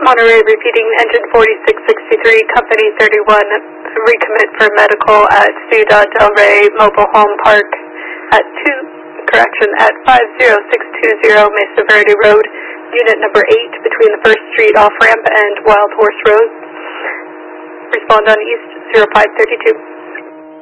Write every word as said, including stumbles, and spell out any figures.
Monterey repeating engine forty-six sixty-three, company thirty-one, recommit for medical at Ciudad del Rey Mobile Home Park at two, correction, at five zero six two zero Mesa Verde Road, unit number eight, between the First Street off-ramp and Wild Horse Road. Respond on East zero five three two.